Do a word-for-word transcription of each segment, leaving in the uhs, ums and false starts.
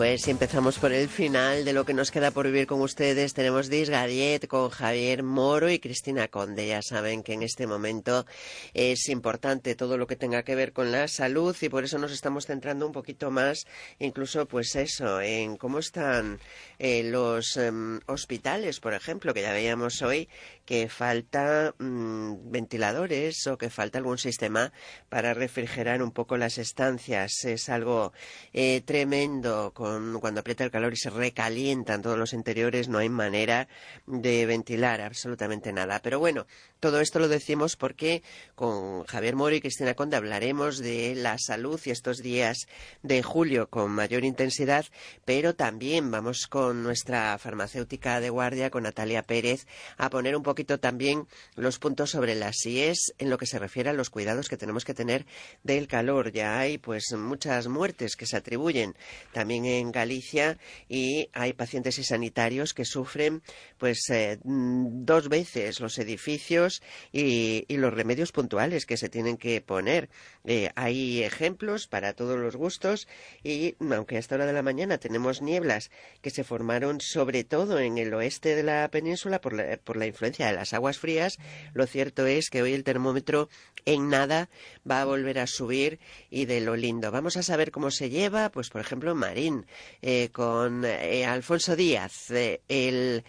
Pues si empezamos por el final de lo que nos queda por vivir con ustedes, tenemos Disgariet con Javier Moro y Cristina Conde. Ya saben que en este momento es importante todo lo que tenga que ver con la salud y por eso nos estamos centrando un poquito más, incluso pues eso, en cómo están eh, los eh, hospitales, por ejemplo, que ya veíamos hoy que falta mmm, ventiladores o que falta algún sistema para refrigerar un poco las estancias. Es algo eh, tremendo. Con, cuando aprieta el calor y se recalientan todos los interiores, no hay manera de ventilar absolutamente nada. Pero bueno, todo esto lo decimos porque con Javier Moro y Cristina Conde hablaremos de la salud y estos días de julio con mayor intensidad, pero también vamos con nuestra farmacéutica de guardia, con Natalia Pérez, a poner un poquito también los puntos sobre las íes en lo que se refiere a los cuidados que tenemos que tener del calor. Ya hay pues muchas muertes que se atribuyen también en Galicia y hay pacientes y sanitarios que sufren pues eh, dos veces los edificios y, y los remedios puntuales que se tienen que poner. Eh, hay ejemplos para todos los gustos y aunque a esta hora de la mañana tenemos nieblas que se formaron sobre todo en el oeste de la península por la, por la influencia de las aguas frías, lo cierto es que hoy el termómetro en nada va a volver a subir y de lo lindo. Vamos a saber cómo se lleva, pues por ejemplo, Marín, eh, con eh, Alfonso Díaz, eh, el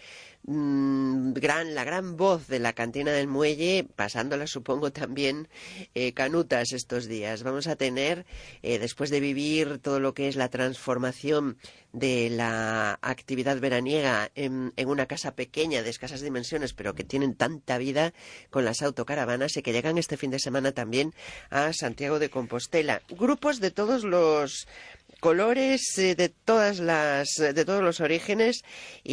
mmm, gran, la gran voz de la cantina del muelle, pasándola supongo también eh, canutas estos días. Vamos a tener, eh, después de vivir todo lo que es la transformación de la actividad veraniega en, en una casa pequeña de escasas dimensiones, pero que tienen tanta vida con las autocaravanas y que llegan este fin de semana también a Santiago de Compostela. Grupos de todos los colores, eh, de todas las, de todos los orígenes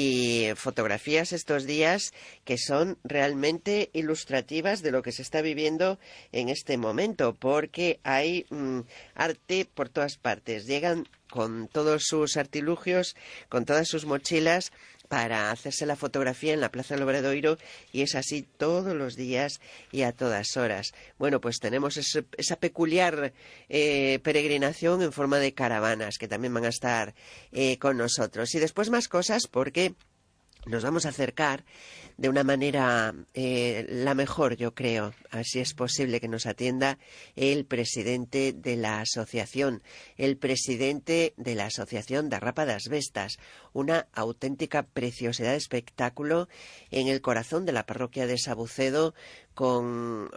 y fotografías estos días que son realmente ilustrativas de lo que se está viviendo en este momento, porque hay mmm, arte por todas partes. Llegan con todos sus artilugios, con todas sus mochilas, para hacerse la fotografía en la Plaza del Obradoiro, y es así todos los días y a todas horas. Bueno, pues tenemos ese, esa peculiar eh, peregrinación en forma de caravanas que también van a estar eh, con nosotros. Y después más cosas porque nos vamos a acercar de una manera eh, la mejor, yo creo, así es posible que nos atienda el presidente de la asociación, el presidente de la asociación de Rapa das Vestas, una auténtica preciosidad de espectáculo en el corazón de la parroquia de Sabucedo, con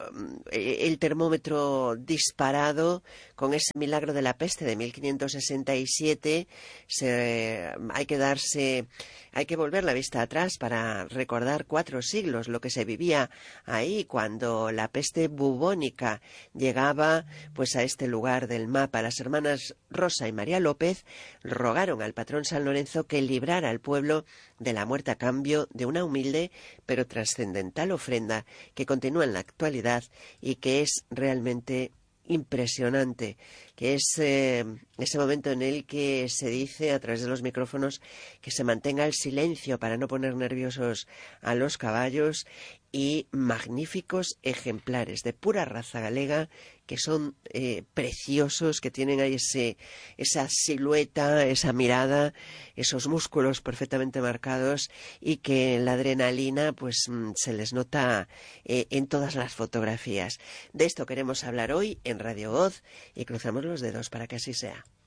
el termómetro disparado, con ese milagro de la peste de mil quinientos sesenta y siete. Se, hay que darse, hay que volver la vista atrás para recordar cuatro siglos lo que se vivía ahí cuando la peste bubónica llegaba pues a este lugar del mapa. Las hermanas Rosa y María López rogaron al patrón San Lorenzo que librara al pueblo de la muerte a cambio de una humilde pero trascendental ofrenda que continúa en la actualidad y que es realmente impresionante, que es eh, ese momento en el que se dice a través de los micrófonos que se mantenga el silencio para no poner nerviosos a los caballos, y magníficos ejemplares de pura raza galega que son eh, preciosos, que tienen ahí ese, esa silueta, esa mirada, esos músculos perfectamente marcados y que la adrenalina pues se les nota eh, en todas las fotografías. De esto queremos hablar hoy en Radio Voz y cruzamos los dedos para que así sea.